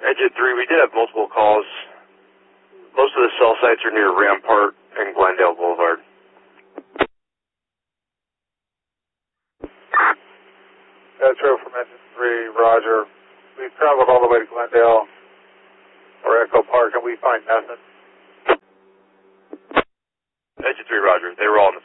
Engine 3, we did have multiple calls. Most of the cell sites are near Rampart and Glendale Boulevard. Metro from Engine 3, Roger. We've traveled all the way to Glendale or Echo Park and we find nothing. Engine 3, Roger. They were all in the